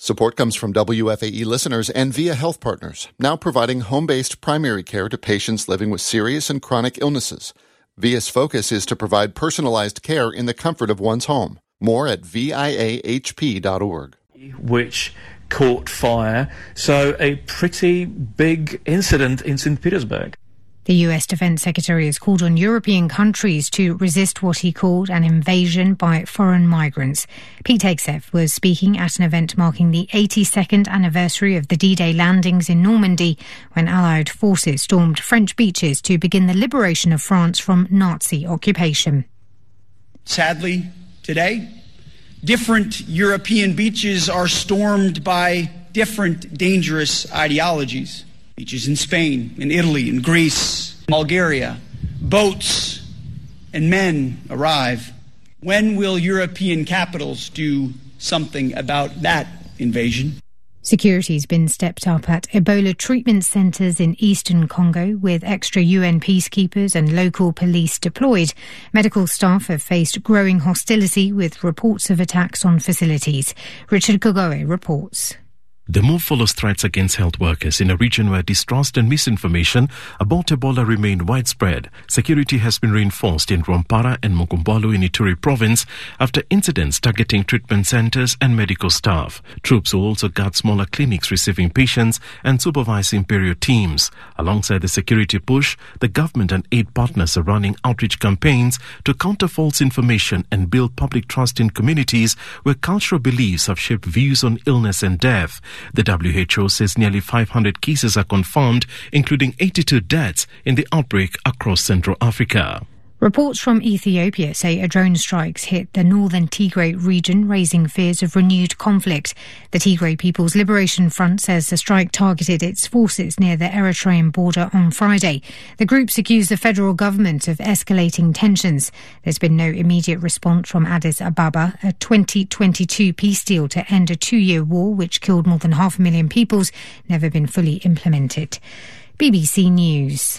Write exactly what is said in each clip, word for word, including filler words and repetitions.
Support comes from W F A E listeners and Via Health Partners, now providing home-based primary care to patients living with serious and chronic illnesses. Via's focus is to provide personalized care in the comfort of one's home. More at V I A H P dot org. Which caught fire, so a pretty big incident in Saint Petersburg. The U S Defense Secretary has called on European countries to resist what he called an invasion by foreign migrants. Pete Hegseth was speaking at an event marking the eighty-second anniversary of the D-Day landings in Normandy, when Allied forces stormed French beaches to begin the liberation of France from Nazi occupation. Sadly, today, different European beaches are stormed by different dangerous ideologies. Beaches in Spain, in Italy, in Greece, Bulgaria. Boats and men arrive. When will European capitals do something about that invasion? Security's been stepped up at Ebola treatment centres in eastern Congo, with extra U N peacekeepers and local police deployed. Medical staff have faced growing hostility with reports of attacks on facilities. Richard Kogoe reports. The move follows threats against health workers in a region where distrust and misinformation about Ebola remain widespread. Security has been reinforced in Rwampara and Mokomboalo in Ituri province after incidents targeting treatment centers and medical staff. Troops will also guard smaller clinics receiving patients and supervise imperial teams. Alongside the security push, the government and aid partners are running outreach campaigns to counter false information and build public trust in communities where cultural beliefs have shaped views on illness and death. The W H O says nearly five hundred cases are confirmed, including eighty-two deaths in the outbreak across Central Africa. Reports from Ethiopia say a drone strikes hit the northern Tigray region, raising fears of renewed conflict. The Tigray People's Liberation Front says the strike targeted its forces near the Eritrean border on Friday. The groups accuse the federal government of escalating tensions. There's been no immediate response from Addis Ababa. A twenty twenty-two peace deal to end a two-year war, which killed more than half a million people, never been fully implemented. B B C News.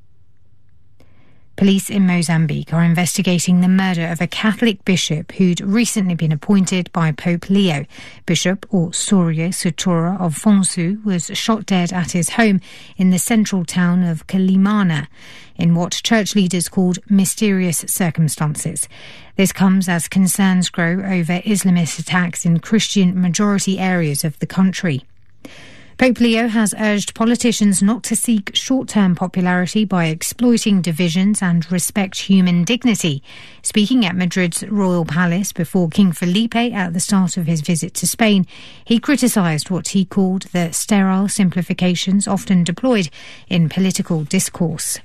Police in Mozambique are investigating the murder of a Catholic bishop who'd recently been appointed by Pope Leo. Bishop Osorio Sutura of Fonsu was shot dead at his home in the central town of Kalimana in what church leaders called mysterious circumstances. This comes as concerns grow over Islamist attacks in Christian-majority areas of the country. Pope Leo has urged politicians not to seek short-term popularity by exploiting divisions and respect human dignity. Speaking at Madrid's Royal Palace before King Felipe at the start of his visit to Spain, he criticised what he called the sterile simplifications often deployed in political discourse.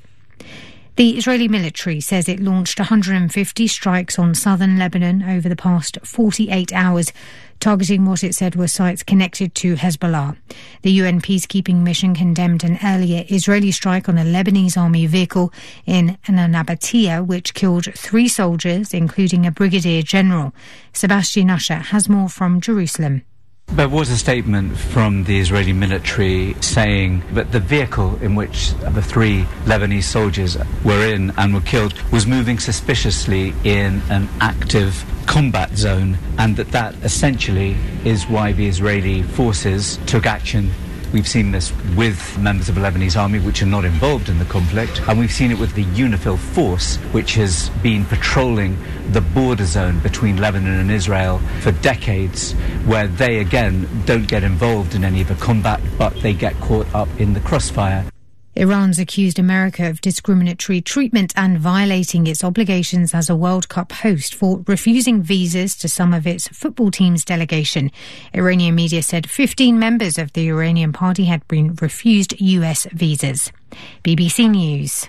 The Israeli military says it launched one hundred fifty strikes on southern Lebanon over the past forty-eight hours, targeting what it said were sites connected to Hezbollah. The U N peacekeeping mission condemned an earlier Israeli strike on a Lebanese army vehicle in Nabatieh, which killed three soldiers, including a brigadier general. Sebastian Usher has more from Jerusalem. There was a statement from the Israeli military saying that the vehicle in which the three Lebanese soldiers were in and were killed was moving suspiciously in an active combat zone, and that that essentially is why the Israeli forces took action. We've seen this with members of the Lebanese army, which are not involved in the conflict, and we've seen it with the UNIFIL force, which has been patrolling the border zone between Lebanon and Israel for decades, where they, again, don't get involved in any of the combat, but they get caught up in the crossfire. Iran's accused America of discriminatory treatment and violating its obligations as a World Cup host for refusing visas to some of its football team's delegation. Iranian media said fifteen members of the Iranian party had been refused U S visas. B B C News.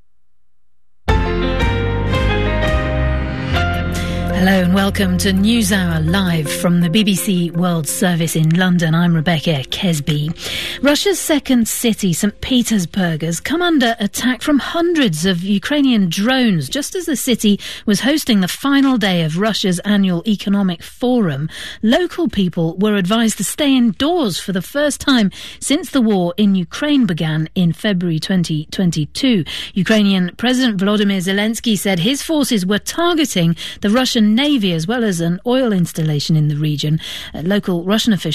Hello and welcome to NewsHour live from the B B C World Service in London. I'm Rebecca Kesby. Russia's second city, Saint Petersburg, has come under attack from hundreds of Ukrainian drones just as the city was hosting the final day of Russia's annual economic forum. Local people were advised to stay indoors for the first time since the war in Ukraine began in February twenty twenty-two. Ukrainian President Volodymyr Zelensky said his forces were targeting the Russian Navy as well as an oil installation in the region. Uh, local Russian officials